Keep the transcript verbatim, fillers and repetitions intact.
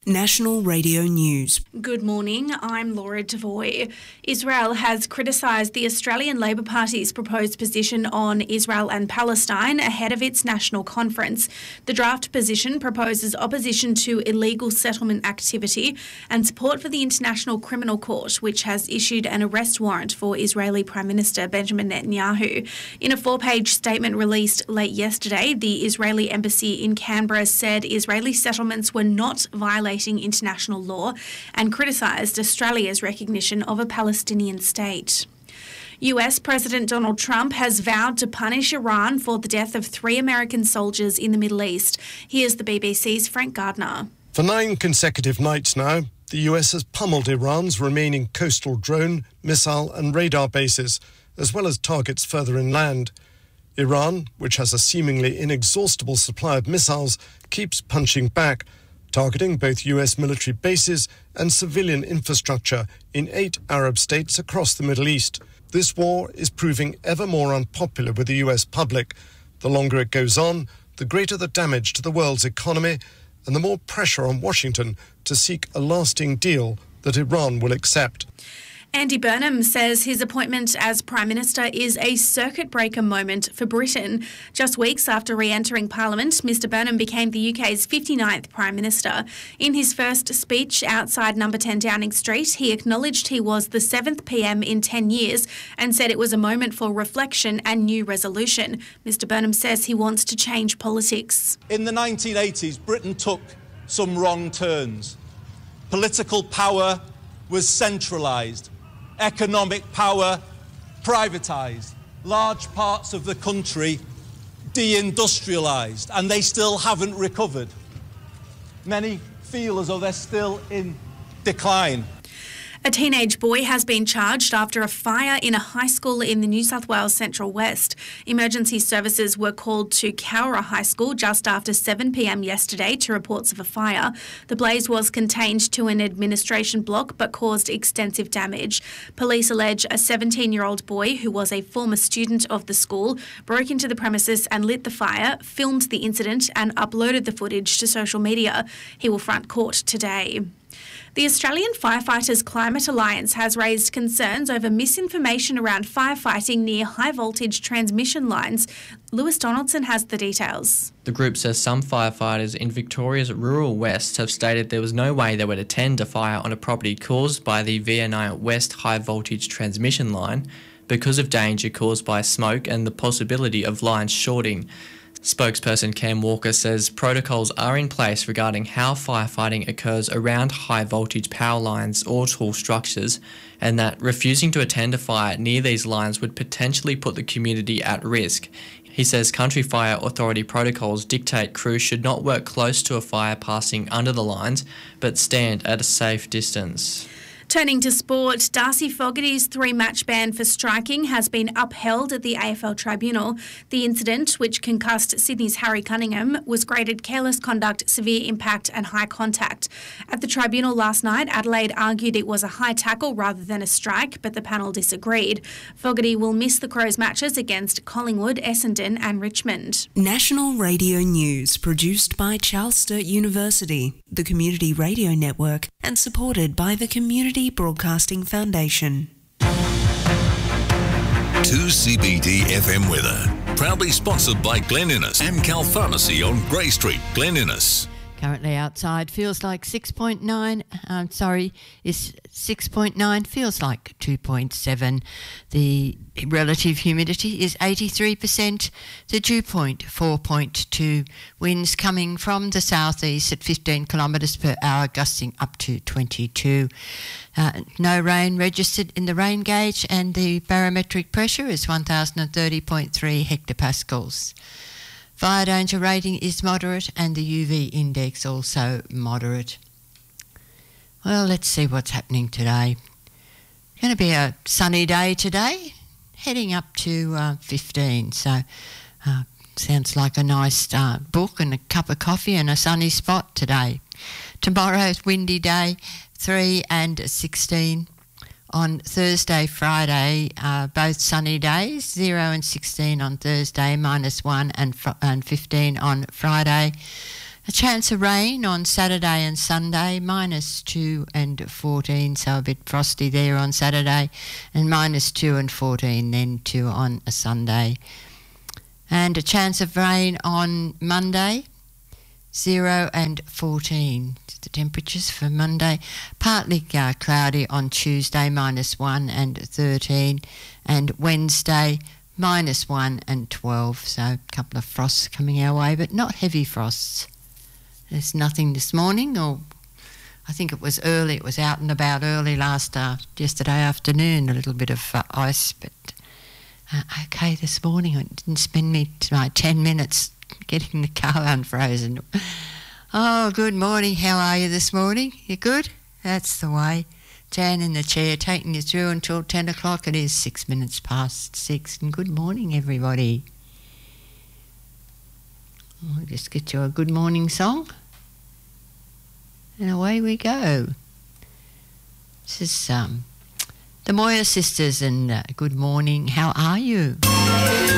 National Radio News. Good morning, I'm Laura Devoy. Israel has criticised the Australian Labor Party's proposed position on Israel and Palestine ahead of its national conference. The draft position proposes opposition to illegal settlement activity and support for the International Criminal Court, which has issued an arrest warrant for Israeli Prime Minister Benjamin Netanyahu. In a four-page statement released late yesterday, the Israeli embassy in Canberra said Israeli settlements were not violating international law and criticised Australia's recognition of a Palestinian state. U S President Donald Trump has vowed to punish Iran for the death of three American soldiers in the Middle East. Here's the B B C's Frank Gardner. For nine consecutive nights now, the U S has pummeled Iran's remaining coastal drone, missile and radar bases, as well as targets further inland. Iran, which has a seemingly inexhaustible supply of missiles, keeps punching back, targeting both U S military bases and civilian infrastructure in eight Arab states across the Middle East. This war is proving ever more unpopular with the U S public. The longer it goes on, the greater the damage to the world's economy and the more pressure on Washington to seek a lasting deal that Iran will accept. Andy Burnham says his appointment as Prime Minister is a circuit breaker moment for Britain. Just weeks after re-entering Parliament, Mr Burnham became the U K's fifty-ninth Prime Minister. In his first speech outside Number ten Downing Street, he acknowledged he was the seventh P M in ten years and said it was a moment for reflection and new resolution. Mr Burnham says he wants to change politics. In the nineteen eighties, Britain took some wrong turns. Political power was centralised. Economic power privatised, large parts of the country deindustrialised, and they still haven't recovered. Many feel as though they're still in decline. A teenage boy has been charged after a fire in a high school in the New South Wales Central West. Emergency services were called to Cowra High School just after seven p m yesterday to reports of a fire. The blaze was contained to an administration block but caused extensive damage. Police allege a seventeen-year-old boy who was a former student of the school broke into the premises and lit the fire, filmed the incident and uploaded the footage to social media. He will front court today. The Australian Firefighters Climate Alliance has raised concerns over misinformation around firefighting near high-voltage transmission lines. Lewis Donaldson has the details. The group says some firefighters in Victoria's rural west have stated there was no way they would attend a fire on a property caused by the V N I West high-voltage transmission line because of danger caused by smoke and the possibility of lines shorting. Spokesperson Cam Walker says protocols are in place regarding how firefighting occurs around high-voltage power lines or tall structures, and that refusing to attend a fire near these lines would potentially put the community at risk. He says Country Fire Authority protocols dictate crews should not work close to a fire passing under the lines, but stand at a safe distance. Turning to sport, Darcy Fogarty's three-match ban for striking has been upheld at the A F L Tribunal. The incident, which concussed Sydney's Harry Cunningham, was graded careless conduct, severe impact and high contact. At the tribunal last night, Adelaide argued it was a high tackle rather than a strike, but the panel disagreed. Fogarty will miss the Crows matches against Collingwood, Essendon and Richmond. National Radio News, produced by Charles Sturt University, the Community Radio Network, and supported by the Community Broadcasting Foundation. two C B D F M weather. Proudly sponsored by Glen Innes, Amcal Pharmacy on Grey Street, Glen Innes. Currently outside feels like six point nine, I'm sorry, is six point nine, feels like two point seven. The relative humidity is eighty-three percent, the dew point four point two. Winds coming from the southeast at fifteen kilometres per hour, gusting up to twenty-two. Uh, no rain registered in the rain gauge, and the barometric pressure is one thousand thirty point three hectopascals. Fire danger rating is moderate and the U V index also moderate. Well, let's see what's happening today. It's going to be a sunny day today, heading up to uh, fifteen. So uh, sounds like a nice uh, book and a cup of coffee and a sunny spot today. Tomorrow's windy day, three and sixteen. On Thursday, Friday, uh, both sunny days, zero and sixteen on Thursday, minus one and, fr- and fifteen on Friday. A chance of rain on Saturday and Sunday, minus two and fourteen, so a bit frosty there on Saturday, and minus two and fourteen then too on a Sunday. And a chance of rain on Monday, zero and fourteen. The temperatures for Monday, partly uh, cloudy on Tuesday, minus one and thirteen, and Wednesday, minus one and twelve, so a couple of frosts coming our way, but not heavy frosts. There's nothing this morning, or I think it was early, it was out and about early last, uh, yesterday afternoon, a little bit of uh, ice, but uh, okay this morning. It didn't spend me my ten minutes getting the car unfrozen. Oh, good morning, how are you this morning? You good? That's the way. Jan in the chair, taking you through until ten o'clock. It is six minutes past six, and good morning, everybody. I'll just get you a good morning song, and away we go. This is um, the Moya Sisters, and uh, good morning, how are you?